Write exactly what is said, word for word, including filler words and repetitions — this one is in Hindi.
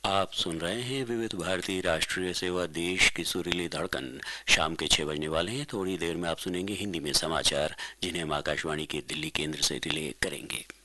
आप सुन रहे हैं विविध भारती राष्ट्रीय सेवा, देश की सुरीली धड़कन। शाम के छह बजने वाले हैं। थोड़ी देर में आप सुनेंगे हिंदी में समाचार, जिन्हें हम आकाशवाणी के दिल्ली केंद्र से रिले करेंगे।